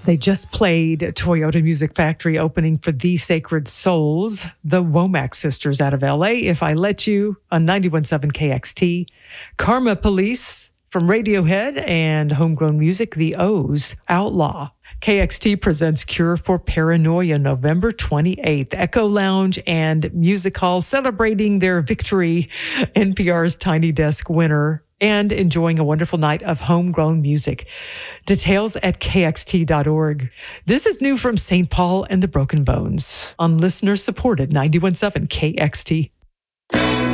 They just played Toyota Music Factory opening for The Sacred Souls, the Womack Sisters out of LA, If I Let You, on 91.7 KXT. Karma Police from Radiohead and Homegrown Music, The O's, Outlaw. KXT presents Cure for Paranoia, November 28th. Echo Lounge and Music Hall celebrating their victory, NPR's Tiny Desk winner, and enjoying a wonderful night of homegrown music. Details at kxt.org. This is new from St. Paul and the Broken Bones on listener-supported 91.7 KXT.